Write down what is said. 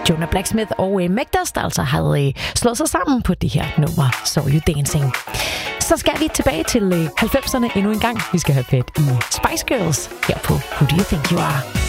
Jonah Blacksmith og Meg Dust altså havde slået sig sammen på det her nummer, So You Dancing. Så skal vi tilbage til 90'erne endnu en gang. Vi skal have fat i Spice Girls her på Who Do You Think You Are?